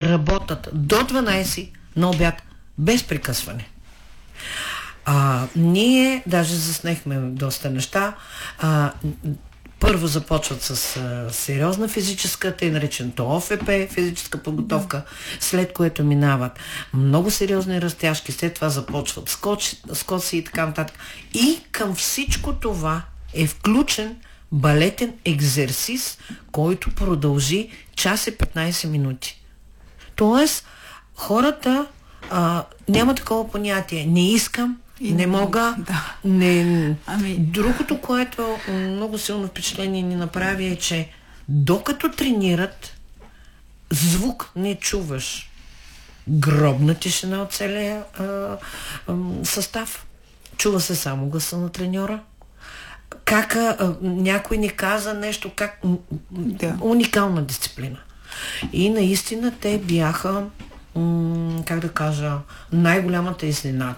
работят до 12 на обяд без прекъсване. Ние даже заснехме доста неща. Първо започват с сериозна физическа, тъй нареченото ОФП, физическа подготовка, след което минават много сериозни разтяжки, след това започват скоци и така нататък. И към всичко това е включен балетен екзерсис, който продължи час и 15 минути. Тоест, хората няма такова понятие. Не искам, не мога. Да. Другото, което много силно впечатление ни направи е, че докато тренират, звук не чуваш. Гробна тишина от целия състав. Чува се само гласа на треньора. Как някой ни каза нещо, уникална дисциплина. И наистина те бяха, как да кажа, най-голямата изненада.